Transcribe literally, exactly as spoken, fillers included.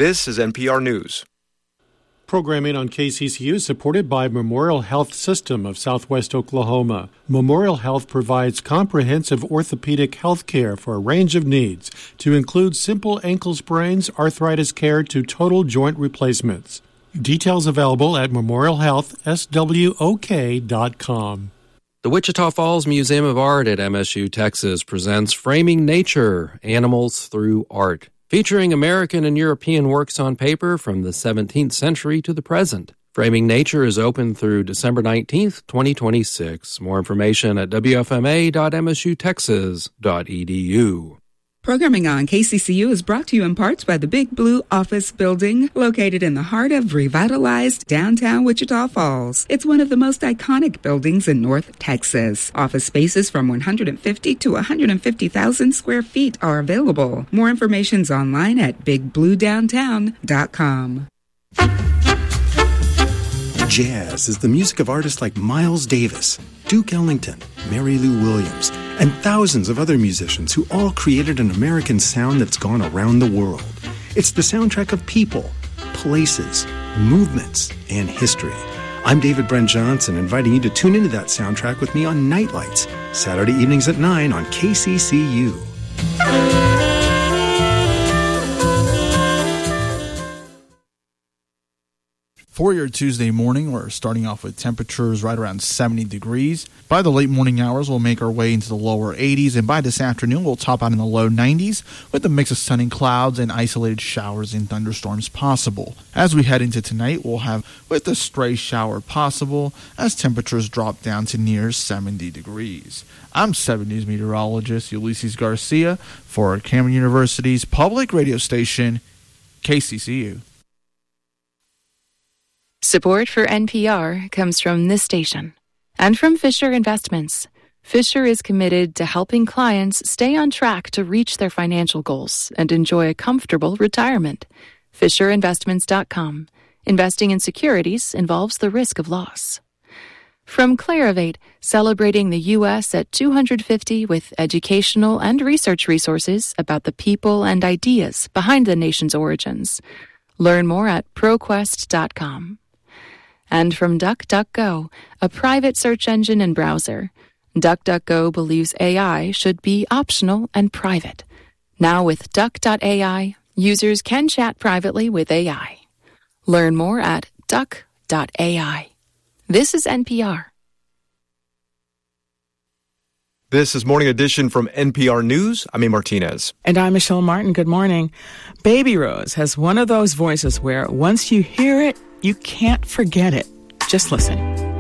This is N P R News. Programming on K C C U is supported by Memorial Health System of Southwest Oklahoma. Memorial Health provides comprehensive orthopedic health care for a range of needs, to include simple ankle sprains, arthritis care, to total joint replacements. Details available at memorial health s w o k dot com. The Wichita Falls Museum of Art at M S U Texas presents Framing Nature, Animals Through Art, featuring American and European works on paper from the seventeenth century to the present. Framing Nature is open through December nineteenth, twenty twenty-six. More information at w f m a dot m s u texas dot e d u. Programming on K C C U is brought to you in parts by the Big Blue Office Building, located in the heart of revitalized downtown Wichita Falls. It's one of the most iconic buildings in North Texas. Office spaces from one hundred fifty to one hundred fifty thousand square feet are available. More information's online at big blue downtown dot com. Jazz is the music of artists like Miles Davis, Duke Ellington, Mary Lou Williams, and thousands of other musicians who all created an American sound that's gone around the world. It's the soundtrack of people, places, movements, and history. I'm David Brent Johnson, inviting you to tune into that soundtrack with me on Nightlights, Saturday evenings at nine on K C C U. For your Tuesday morning, we're starting off with temperatures right around seventy degrees. By the late morning hours, we'll make our way into the lower eighties, and by this afternoon, we'll top out in the low nineties with a mix of sunny clouds and isolated showers and thunderstorms possible. As we head into tonight, we'll have with a stray shower possible as temperatures drop down to near seventy degrees. I'm seven News meteorologist Ulysses Garcia for Cameron University's public radio station, K C C U. Support for N P R comes from this station and from Fisher Investments. Fisher is committed to helping clients stay on track to reach their financial goals and enjoy a comfortable retirement. fisher investments dot com. Investing in securities involves the risk of loss. From Clarivate, celebrating the U S at two hundred fifty with educational and research resources about the people and ideas behind the nation's origins. Learn more at pro quest dot com. And from DuckDuckGo, a private search engine and browser. DuckDuckGo believes A I should be optional and private. Now with duck dot a i, users can chat privately with A I. Learn more at duck dot a i. This is N P R. This is Morning Edition from N P R News. I'm A. Martinez. And I'm Michelle Martin. Good morning. Baby Rose has one of those voices where once you hear it, you can't forget it. Just listen.